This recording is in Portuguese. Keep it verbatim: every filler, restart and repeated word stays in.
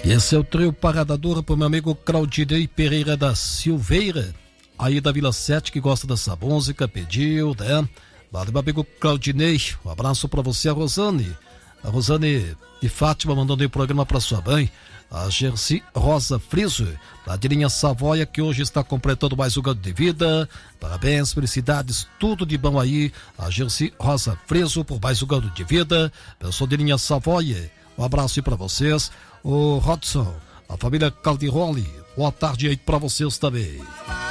Esse é o trio Parada Dura pro meu amigo Claudinei Pereira da Silveira, aí da Vila sete, que gosta dessa música, pediu, né? Valeu, meu amigo Claudinei. Um abraço pra você, a Rosane. A Rosane de Fátima mandando o programa pra sua mãe, a Gersi Rosa Friso, da de linha Savoia, que hoje está completando mais um ano de vida. Parabéns, felicidades, tudo de bom aí. A Gersi Rosa Friso por mais um ano de vida. Eu sou de linha Savoia. Um abraço aí pra vocês. O Rodson, a família Caldiroli, boa tarde aí pra vocês também.